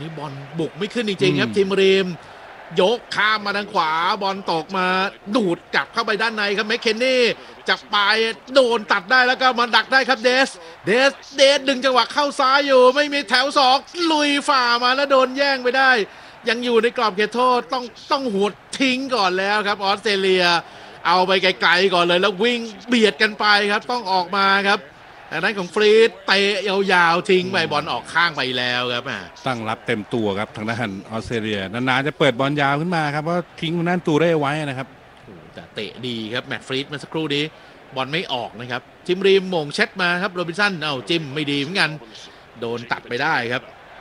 นี้บอลบุกไม่ขึ้นจริงๆครับทีมรีมยกข้ามมาทางขวาบอลตกมาดูดกลับเข้าไปด้านในครับแมคเคนนี่จากปลายโดนตัดได้แล้วก็มาดักได้ครับเดสดึงจังหวะเข้าซ้ายอยู่ไม่มีแถวสองลุยฝ่ามาแล้วโดนแย่งไปได้ยังอยู่ในกรอบเขตโทษต้องหัวทิ้งก่อนแล้วครับออสเตรเลียเอาไปไกลๆก่อนเลยแล้ววิ่งเบียดกันไปครับต้องออกมาครับอันนั้นของฟรีดเตะยาวๆทิ้งไปบอลออกข้างไปแล้วครับตั้งรับเต็มตัวครับทางด้านออสเตรเลียนานๆจะเปิดบอลยาวขึ้นมาครับเพราะทิ้งทางด้านตูเร่ไว้นะครับแต่เตะดีครับแมตต์ฟรีดเมื่อสักครู่นี้บอลไม่ออกนะครับจิมรีมมงเช็ดมาครับโรบินสันจิ้มไม่ดีเหมือนกันโดนตัดไปได้ครับ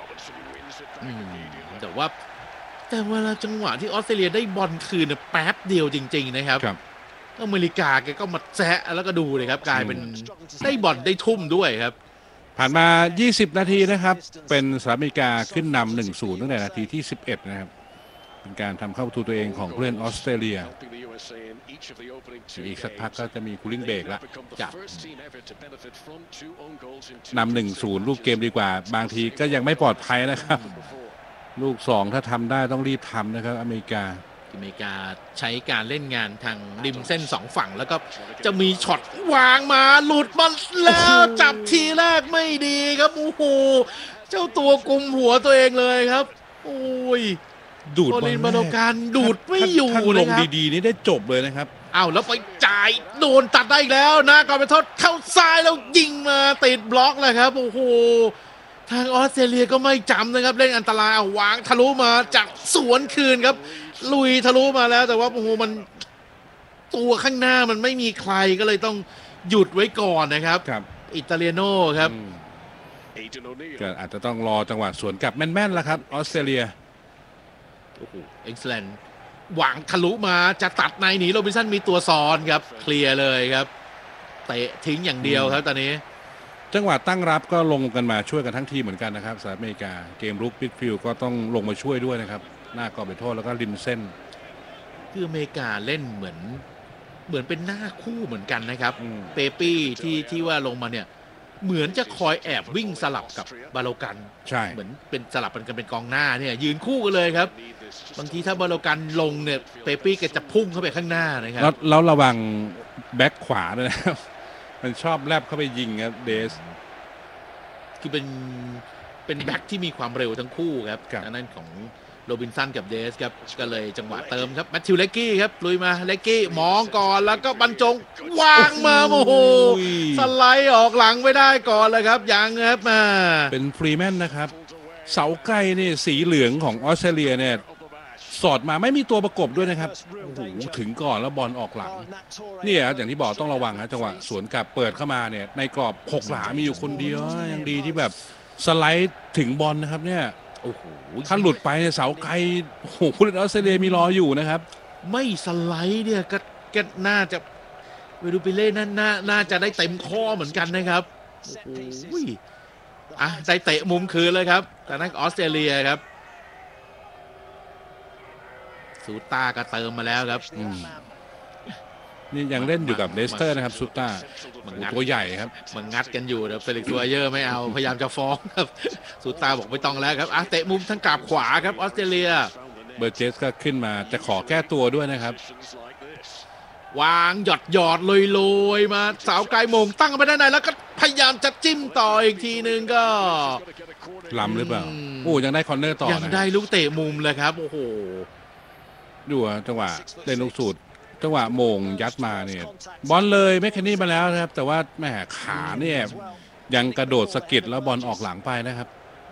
แต่เวลาจังหวะที่ออสเตรเลียได้บอลคืนแป๊บเดียวจริงๆนะครับอเมริกาแกก็มาแซะแล้วก็ดูเลยครับกลายเป็นได้บอลได้ทุ่มด้วยครับผ่านมา20นาทีนะครับเป็นสหรัฐอเมริกาขึ้นนำ 1-0 ตั้งแต่นาทีที่11นะครับเป็นการทำเข้าประตูตัวเองของผู้เล่นออสเตรเลียอีกสักพักก็จะมีคูลิ่งเบรกละนำ 1-0 ลูกเกมดีกว่าบางทีก็ยังไม่ปลอดภัยนะครับลูก2ถ้าทำได้ต้องรีบทำนะครับอเมริกาใช้การเล่นงานทางริมเส้น2ฝั่งแล้วก็จะมีช็อตวางมาหลุดมาแล้วจับทีแรกไม่ดีครับโอ้โหเจ้าตัวกุมหัวตัวเองเลยครับโอ้ยดูดบอลบอลการดูดไม่อยู่นะครับลงดีๆนี่ได้จบเลยนะครับแล้วไปจ่ายโดนตัดได้อีกแล้วนะก่อนไปทดเข้าซ้ายแล้วยิงมาติดบล็อกเลยครับโอ้โหทางออสเตรเลียก็ไม่จำนะครับเล่นอันตรายวางทะลุมาจากสวนคืนครับลุยทะลุมาแล้วแต่ว่าโอ้โหมันตัวข้างหน้ามันไม่มีใครก็เลยต้องหยุดไว้ก่อนนะครับอิตาเลียโน่ครับก็อาจจะต้องรอจังหวะสวนกลับแม่นๆแล้วครับออสเตรเลียโอ้โหเอ็กซ์แลนด์หวังทะลุมาจะตัดในหนีโรบินสันมีตัวซ้อนครับเคลียร์เลยครับเตะทิ้งอย่างเดียวครับตอนนี้จังหวะตั้งรับก็ลงกันมาช่วยกันทั้งทีมเหมือนกันนะครับสหรัฐอเมริกาเกมรุกมิดฟิลด์ก็ต้องลงมาช่วยด้วยนะครับหน้ากรอบเขตโทษแล้วก็ริมเส้นคืออเมริกาเล่นเหมือนเป็นหน้าคู่เหมือนกันนะครับเปปี้ที่ว่าลงมาเนี่ยเหมือนจะคอยแอบวิ่งสลับกับบาโลกันใช่เหมือนเป็นสลับกันเป็นกองหน้าเนี่ยยืนคู่กันเลยครับบางทีถ้าบาโลกันลงเนี่ยเปปี้ก็จะพุ่งเข้าไปข้างหน้านะครับแล้วระวังแบ็คขวาด้วยนะครับมันชอบแลบเข้าไปยิงครับเดสคือเป็นแบ็คที่มีความเร็วทั้งคู่ครับอันนั้นของโรบินสันกับเดสครับก็เลยจังหวะเติมครับแมทธิวเลกกี้ครับลุยมาเลกกี้มองก่อนแล้วก็บรรจงวางมาโอ้โหสไลด์ออกหลังไม่ได้ก่อนเลยครับยังครับมาเป็นฟรีแมนนะครับเสาไกลนี่สีเหลืองของออสเตรเลียเนี่ยสอดมาไม่มีตัวประกบด้วยนะครับโอ้โหถึงก่อนแล้วบอลออกหลังเนี่ยอย่างที่บอกต้องระวังนะจังหวะสวนกลับเปิดเข้ามาเนี่ยในกรอบ6หลามีอยู่คนเดียวยังดีที่แบบสไลด์ถึงบอลนะครับเนี่ยโอ้โหถ้าหลุดไปเสาไกลโอ้โหผู้เล่นออสเตรเลียมีรออยู่นะครับไม่สไลด์เนี่ยก็น่าจะไปดูไปเล่นน่าจะได้เต็มข้อเหมือนกันนะครับโอ้โหได้เตะมุมคืนเลยครับแต่นั่นออสเตรเลียครับซูต้าก็เติมมาแล้วครับนี่ยังเล่นอยู่กับเลสเตอร์นะครับซูต้าตัวใหญ่ครับมันงัดกันอยู่แต่เฟลิกซ์ซัวเยอร์ไม่เอาพยายามจะฟ้องครับซูต้าบอกไม่ต้องแล้วครับเตะมุมทั้งกราบขวาครับออสเตรเลียเบอร์เจสก็ขึ้นมาจะขอแก้ตัวด้วยนะครับวางหยอดลอยมาสาวไกลมงตั้งไปด้านในแล้วก็พยายามจะจิ้มต่ออีกทีนึงก็ล้ำหรือเปล่าโอ้ยังได้คอร์เนอร์ต่อยังได้ลูกเตะมุมเลยครับโอ้โหดูจังหวะเล่นลูกสูตรจังหวะโมงยัดมาเนี่ยบอลเลยแมคเคนนี่มาแล้วนะครับแต่ว่าแม่ขาเนี่ยยังกระโดดสะกิดแล้วบอลออกหลังไปนะครับ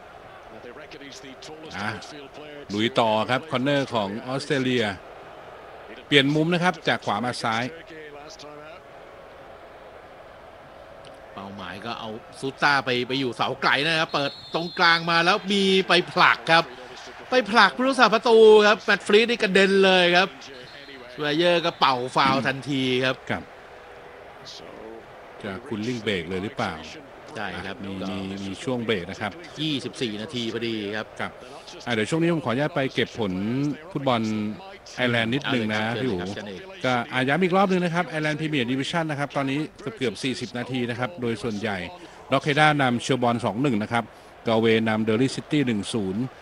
ลุยต่อครับคอร์เนอร์ของออสเตรเลียเปลี่ยนมุมนะครับจากขวามาซ้ายเป้าหมายก็เอาซูต้าไปอยู่เสาไกลนะครับเปิดตรงกลางมาแล้วมีไปผลักครับไปผลักผู้รักษาประตูครับแมตต์ฟรีดนี่กระเด็นเลยครับสวเยอร์ก็เป่าฟาวล์ทันทีครับจะคุณลิ่งเบรกเลยหรือเปล่าใช่ครับมีช่วงเบรกนะครับ 24นาทีพอดีครับเดี๋ยวช่วงนี้ผมขออนุญาตไปเก็บผลฟุตบอลไอร์แลนด์นิดนึงนะพี่อู๋ก็ย้ำอีกรอบนึงนะครับไอร์แลนด์พรีเมียร์ดิวิชั่นนะครับตอนนี้เกือบ40นาทีนะครับโดยส่วนใหญ่ร็อกเฮด้านำเชลบอล 2-1 นะครับกาเวนำเดอร์ลี่ซิตี้ 1-0